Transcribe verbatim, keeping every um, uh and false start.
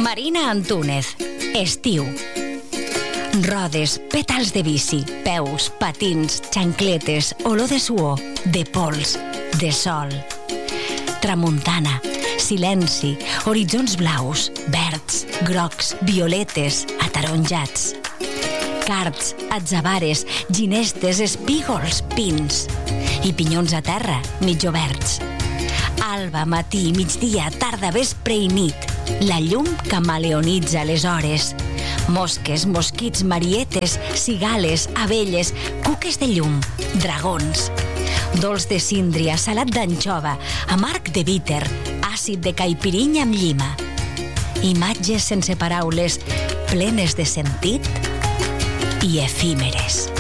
Marina Antúnez. Estiu. Rodes, pètals de bici, peus, patins, xancletes, olor de suor, de pols, de sol. Tramuntana, silenci, horitzons blaus, verds, grocs, violetes, ataronjats. Cards, atzabares, ginestes, espígols, pins. I pinyons a terra, mig oberts. Alba, matí, migdia, tarda, vespre i nit. La llum camaleonitza les hores. Mosques, mosquits, marietes, cigales, abelles, cuques de llum, dragons. Dolç de síndria, salat d'anxova, amarg de bitter, àcid de caipirinha amb llima. Imatges sense paraules, plenes de sentit i efímeres.